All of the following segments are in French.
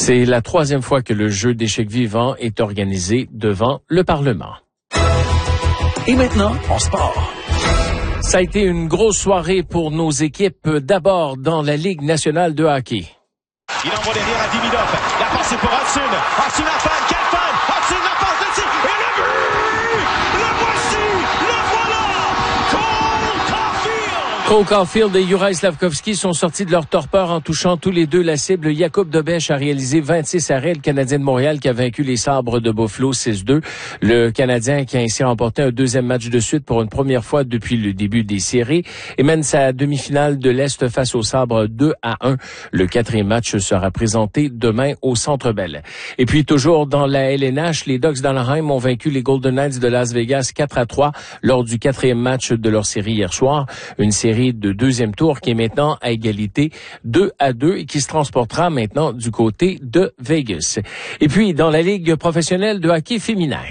C'est la 3e fois que le jeu d'échecs vivant est organisé devant le Parlement. Et maintenant, en sport. Ça a été une grosse soirée pour nos équipes, d'abord dans la Ligue nationale de hockey. Il envoie derrière à Dimidov. La passe est pour Hudson. Hudson a fan. Quelle fan! Hudson la passe dessus. Et le but! Le voici! Le voilà! Cole Caulfield et Juraj Slafkovský sont sortis de leur torpeur en touchant tous les deux la cible. Jakub Dobeš a réalisé 26 arrêts. Le Canadien de Montréal qui a vaincu les Sabres de Buffalo 6-2. Le Canadien qui a ainsi remporté un 2e match de suite pour une première fois depuis le début des séries et mène sa demi-finale de l'Est face aux Sabres 2-1. Le 4e match sera présenté demain au Centre Bell. Et puis toujours dans la LNH, les Ducks d'Anaheim ont vaincu les Golden Knights de Las Vegas 4-3 lors du 4e match de leur série hier soir. Une série de 2e tour qui est maintenant à égalité 2-2 et qui se transportera maintenant du côté de Vegas. Et puis, dans la Ligue professionnelle de hockey féminin.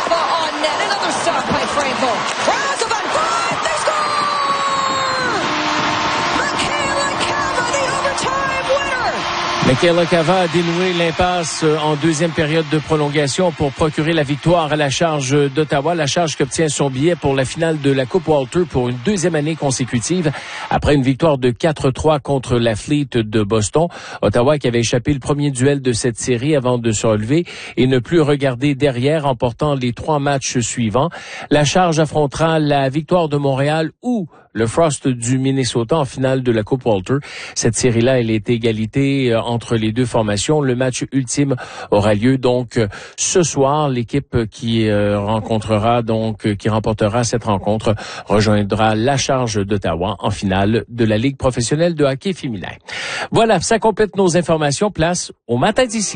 Michaela Cava a dénoué l'impasse en 2e période de prolongation pour procurer la victoire à la Charge d'Ottawa. La Charge qui obtient son billet pour la finale de la Coupe Walter pour une 2e année consécutive après une victoire de 4-3 contre la Fleet de Boston. Ottawa qui avait échappé le premier duel de cette série avant de se relever et ne plus regarder derrière en portant les 3 matchs suivants. La Charge affrontera la Victoire de Montréal ou le Frost du Minnesota en finale de la Coupe Walter. Cette série-là, elle est égalité entre les deux formations. Le match ultime aura lieu donc ce soir. L'équipe qui remportera cette rencontre rejoindra la Charge d'Ottawa en finale de la Ligue professionnelle de hockey féminin. Voilà, ça complète nos informations. Place au matin d'ici.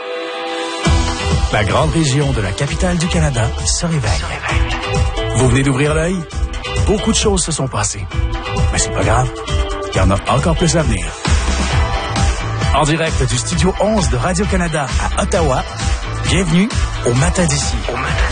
La grande région de la capitale du Canada se réveille. Vous venez d'ouvrir l'œil? Beaucoup de choses se sont passées. Mais c'est pas grave. Il y en a encore plus à venir. En direct du Studio 11 de Radio-Canada à Ottawa, bienvenue au Matin d'ici.